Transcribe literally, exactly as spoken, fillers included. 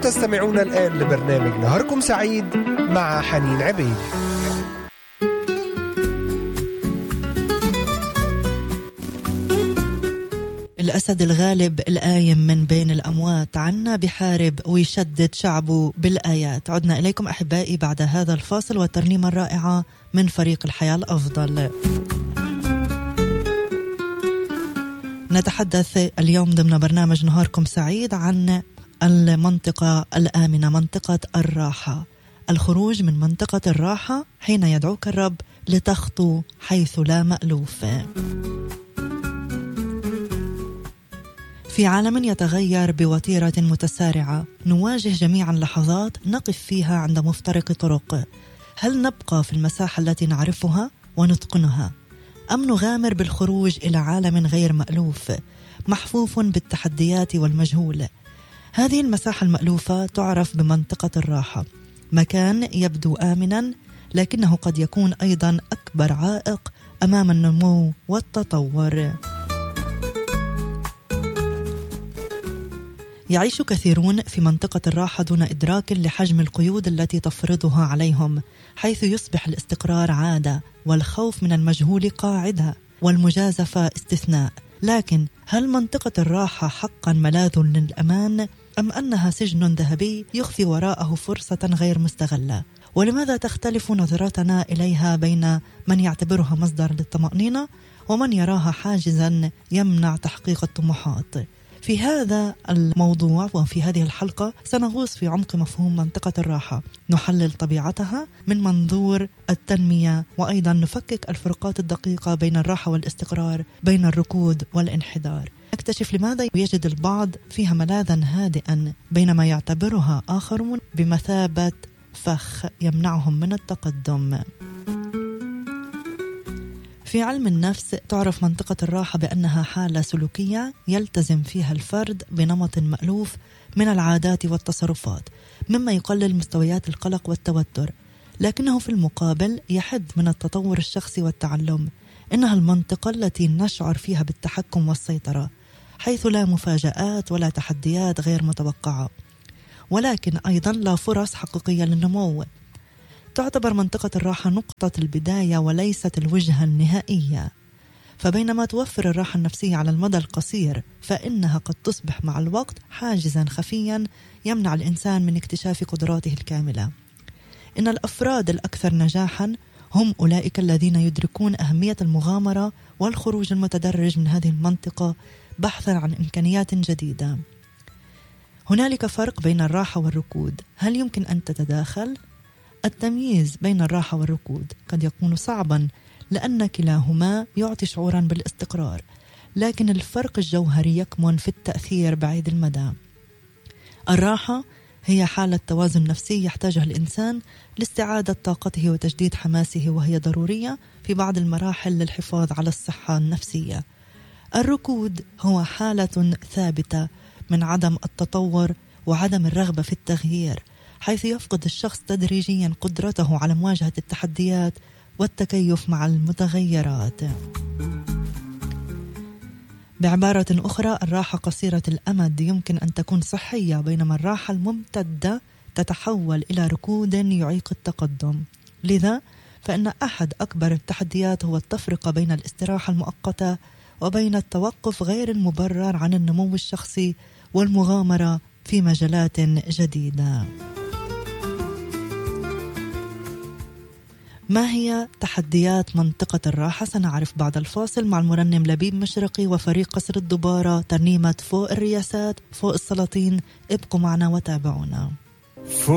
تستمعون الآن لبرنامج نهاركم سعيد مع حنين عبيد. الأسد الغالب الآيم من بين الأموات عنا بحارب ويشدد شعبه بالآيات. عدنا إليكم أحبائي بعد هذا الفاصل والترنيمة الرائعة من فريق الحياة الأفضل. نتحدث اليوم ضمن برنامج نهاركم سعيد عن المنطقة الآمنة، منطقة الراحة، الخروج من منطقة الراحة حين يدعوك الرب لتخطو حيث لا مألوف. في عالم يتغير بوتيرة متسارعة نواجه جميعا لحظات نقف فيها عند مفترق طرق. هل نبقى في المساحة التي نعرفها ونتقنها أم نغامر بالخروج إلى عالم غير مألوف محفوف بالتحديات والمجهول؟ هذه المساحة المألوفة تعرف بمنطقة الراحة، مكان يبدو آمنا لكنه قد يكون أيضا أكبر عائق أمام النمو والتطور. يعيش كثيرون في منطقة الراحة دون إدراك لحجم القيود التي تفرضها عليهم، حيث يصبح الاستقرار عادة والخوف من المجهول قاعدة والمجازفة استثناء. لكن هل منطقة الراحة حقا ملاذ للأمان أم أنها سجن ذهبي يخفي وراءه فرصة غير مستغلة؟ ولماذا تختلف نظرتنا إليها بين من يعتبرها مصدر للطمأنينة ومن يراها حاجزا يمنع تحقيق الطموحات؟ في هذا الموضوع وفي هذه الحلقة سنغوص في عمق مفهوم منطقة الراحة، نحلل طبيعتها من منظور التنمية، وأيضا نفكك الفروقات الدقيقة بين الراحة والاستقرار، بين الركود والانحدار. نكتشف لماذا يجد البعض فيها ملاذا هادئا بينما يعتبرها آخرون بمثابة فخ يمنعهم من التقدم. في علم النفس تعرف منطقة الراحة بأنها حالة سلوكية يلتزم فيها الفرد بنمط مألوف من العادات والتصرفات مما يقلل مستويات القلق والتوتر، لكنه في المقابل يحد من التطور الشخصي والتعلم. إنها المنطقة التي نشعر فيها بالتحكم والسيطرة، حيث لا مفاجآت ولا تحديات غير متوقعة، ولكن أيضا لا فرص حقيقية للنمو. تعتبر منطقة الراحة نقطة البداية وليست الوجهة النهائية. فبينما توفر الراحة النفسية على المدى القصير، فإنها قد تصبح مع الوقت حاجزا خفيا يمنع الإنسان من اكتشاف قدراته الكاملة. إن الأفراد الأكثر نجاحا هم أولئك الذين يدركون أهمية المغامرة والخروج المتدرج من هذه المنطقة بحثا عن إمكانيات جديدة. هنالك فرق بين الراحة والركود. هل يمكن أن تتداخل؟ التمييز بين الراحة والركود قد يكون صعبا لأن كلاهما يعطي شعورا بالاستقرار، لكن الفرق الجوهري يكمن في التأثير بعيد المدى. الراحة هي حالة توازن نفسي يحتاجها الإنسان لاستعادة طاقته وتجديد حماسه، وهي ضرورية في بعض المراحل للحفاظ على الصحة النفسية. الركود هو حالة ثابتة من عدم التطور وعدم الرغبة في التغيير، حيث يفقد الشخص تدريجيا قدرته على مواجهة التحديات والتكيف مع المتغيرات. بعبارة أخرى، الراحة قصيرة الأمد يمكن أن تكون صحية، بينما الراحة الممتدة تتحول إلى ركود يعيق التقدم. لذا فإن أحد أكبر التحديات هو التفرقة بين الاستراحة المؤقتة وبين التوقف غير المبرر عن النمو الشخصي والمغامرة في مجالات جديدة. ما هي تحديات منطقة الراحة؟ سنعرف بعد الفاصل مع المرنم لبيب مشرقي وفريق قصر الدبارة، ترنيمة فوق الرياسات فوق السلاطين. ابقوا معنا وتابعونا.